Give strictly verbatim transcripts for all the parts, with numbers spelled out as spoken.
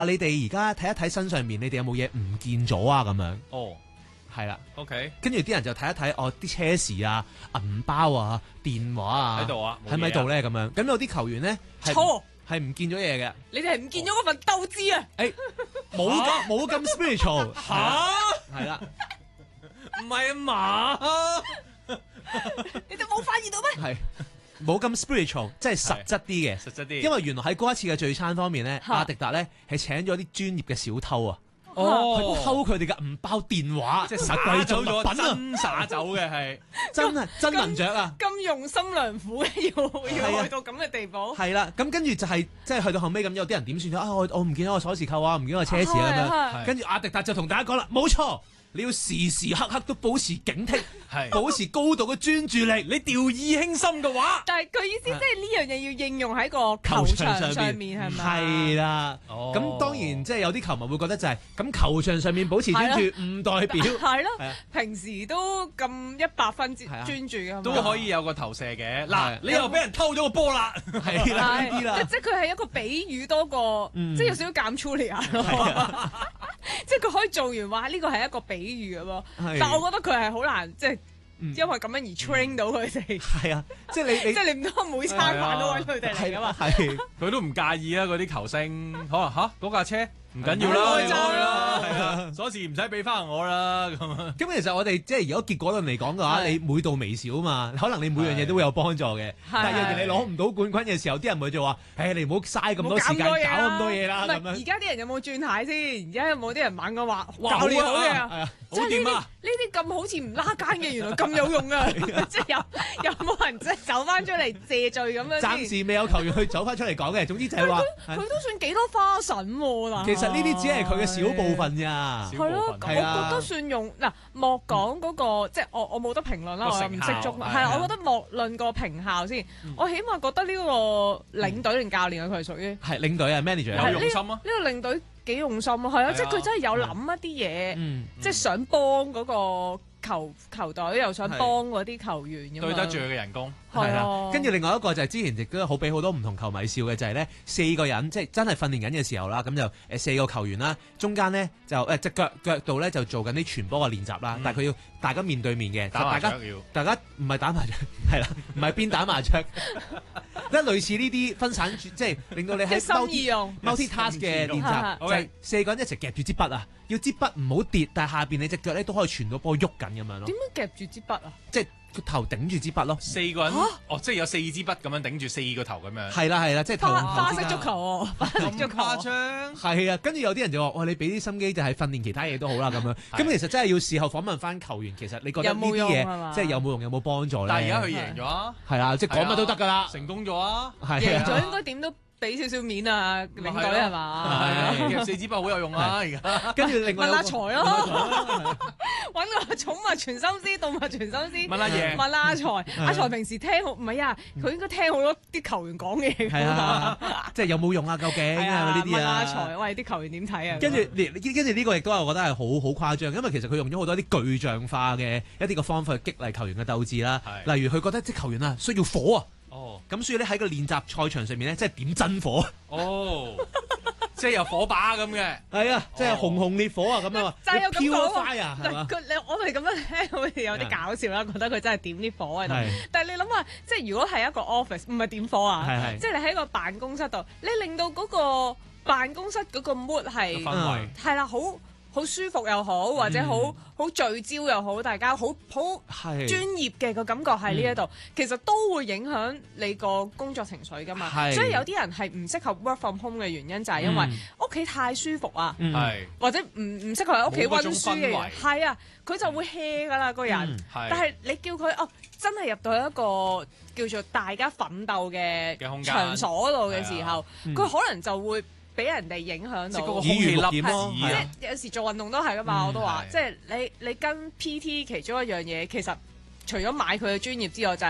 你哋而家睇一睇身上面，你哋有冇嘢唔見咗啊？咁樣哦， 係啦。 OK， 跟住啲人就睇一睇，哦，啲車匙啊、銀包啊、電話啊喺度啊， 喺咪度咧？咁樣咁有啲球員咧係錯係唔見咗嘢嘅。 你哋係唔見咗嗰份鬥志啊！ 誒冇咁冇咁 spiritual 嚇， 係啦， 唔係啊嘛， 你哋冇發現到咩？ 係冇咁 spiritual，即係實質啲嘅。 實質啲， 因為原來喺嗰一次嘅聚餐方面咧， 嚇阿迪達咧係請咗啲專業嘅小偷啊，去哦， 偷佢哋嘅銀包、電話， 即係實灑走咗貴品啊！ 真灑走嘅係， 真係真文雀啊！ 咁用心良苦嘅，要係啊要去到咁嘅地步。 係啦，咁跟住就係即係去到後尾咁，有啲人點算咗啊？我我唔見咗個鎖匙扣啊，唔見咗個車匙啊咁樣。 係跟住阿迪達就同大家講啦，冇錯，你要時時刻刻都保持警惕， 係保持高度嘅專注力。 你掉以輕心嘅話， 但係佢意思即係呢樣嘢要應用喺個球場上面係咪？ 係啦， 哦咁當然即係有啲球迷會覺得就係咁球場上面保持專注，唔代表係咯係啊， 平時都咁一百分之係啊專注嘅， 都可以有個投射嘅。 係嗱，你又俾人偷咗個波啦， 係啦呢啲啦係。即係佢係一個比喻多過， 嗯即係有少少減粗嚟啊！即係佢可以做完話呢個係一個比喻咁咯， 係但我覺得佢係好難，即係嗯因為咁樣而 train 到佢哋， 係啊，即係你你即係你唔通每餐飯都揾佢哋嚟噶嘛？ 係佢都唔介意啊！嗰啲球星，可能吓嗰架車唔緊要係啦， 啊你攞去啦， 係係啊，鎖匙唔使俾翻我啦，咁啊， 咁其實我哋即係如果結果論嚟講嘅話， 係你每度微小啊嘛，可能你每樣嘢都會有幫助嘅。但係若然你攞唔到冠軍嘅時候，啲人咪就話：，誒你唔好嘥咁多時間搞咁多嘢啦。 唔係而咁樣家啲人有冇轉鞋先？而家有冇啲人猛咁話哇教練好嘅啊？ 係啊， 好掂啊！ 呢啲咁好似唔拉更嘅，原來咁有用啊！即係有有冇人即係走翻出嚟謝罪咁樣先？ 暫時未有球員去走翻出嚟講嘅。總之就係話， 佢都算幾多花神喎嗱。 其實呢啲只係佢嘅小部分咋。 小係咯， 部我分係啊覺得算用嗱，莫講嗰個即係我我冇得評論啦， 個我又唔識成效足，係係啊，我覺得莫論個評效先，我起碼覺得呢個領隊定教練啊，佢係屬於係領隊啊，manager 有啊。 用心啊！ 呢個領隊幾用心啊，係啊， 係啊即係佢真係有諗一啲嘢， 嗯， 即係想幫嗰個球球隊，又想幫嗰啲球員咁樣對得住佢嘅人工， 係啦啊。 跟住另外一個就係之前亦都好俾好多唔同球迷笑嘅，就係咧四個人即係真係訓練緊嘅時候啦，咁就誒四個球員啦，中間咧就誒隻腳腳度咧就做緊啲傳波嘅練習啦， 嗯但係佢要大家面對面嘅， 打麻大家雀要大家唔係打麻雀，係啦，唔係邊打麻雀，即係類似呢啲分散住，即係令到你喺即係心意用。 multi-task 嘅練習，就 OK 係四個人一齊夾住支筆啊，要支筆唔好跌，但係下邊你隻腳咧都可以傳到波喐緊咁樣咯點，樣夾住支筆啊？ 即係個頭頂住支筆咯， 四個人，哦，即係有四支筆咁樣頂住四個頭咁樣， 係啦係啦，即係頭花同頭之間花式足球喎，花式足球咁誇喎。 張， 係啊，跟住有啲人就話：，喂，你俾啲心機就係訓練其他嘢都好啦，咁樣。咁其實真係要事後訪問翻球員，其實你覺得呢啲有冇用係嘛嘢即係有冇用，有冇幫助咧？ 但係而家佢贏咗啊， 係啊，即係講乜都得㗎啦。 成功咗啊， 係啊， 贏咗應該點都俾少少面啊，領隊係嘛？ 係啊，夾四支筆好有用啊，而家跟住另外問阿有個財咯，揾個寵物傳心師、動物傳心師。 問阿爺， 問阿財，阿財平時聽好唔係啊？佢應該聽好多啲球員講嘢㗎係嘛。 啊，即係有冇用啊？究竟係啊呢啲問阿啊？ 財，喂啲球員點睇啊？ 跟住呢跟住呢個亦都係我覺得係好好誇張，因為其實佢用咗好多啲具象化嘅一啲個方法去激勵球員嘅鬥志啦。 係例如佢覺得啲球員啊需要火啊， 哦咁所以咧喺個練習賽場上面咧，即係點真火。 哦，即係有火把咁嘅， 係啊，即係紅紅烈火啊咁樣啊， 就係有咁講 pure 喎 fire 係嘛？ 佢你我哋咁樣聽好似有啲搞笑啦，覺得佢真係點啲火喺度。 係但係你諗下，即係如果係一個 office，唔係點火啊， 係係即係你喺個辦公室度，你令到嗰個辦公室嗰個 mood 係氛圍係啦，好好舒服又好，或者好好聚焦又好，大家好好係專業嘅個感覺喺呢一度，其實都會影響你個工作情緒噶嘛。 係所以有啲人係唔適合 work from home 嘅原因就係因為嗯屋企太舒服啊。 嗯係或者唔唔適合喺屋企温書嘅冇嗰種氛圍人，係啊，佢就會 hea 噶啦個人。 嗯但係你叫佢哦，真係入到一個叫做大家奮鬥嘅嘅空間場所度嘅時候， 嗯佢可能就會俾人哋影響到即係嗰個。空耳濡氣粒目染咯子即係係啊啊， 有時做運動都係噶嘛， 嗯我都話， 係即係你你跟 P T 其中一樣嘢，其實除咗買佢嘅專業之外，就係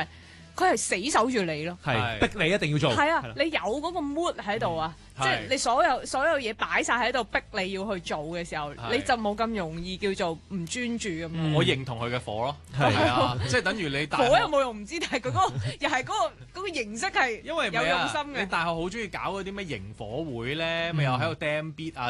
佢係死守住你咯。 係逼你一定要做。 係啊啦， 你有嗰個 mood 喺度啊， 嗯係即係你所有所有嘢擺晒喺度逼你要去做嘅時候， 係你就冇咁容易叫做唔專注咁樣。 嗯我認同佢嘅火咯， 係係啊，即係等於你大學火有冇用唔知，但係佢嗰個又係嗰個嗰個形式係因為唔有用係啊心嘅你大學好中意搞嗰啲咩營火會咧，咪又喺度 damn beat 啊，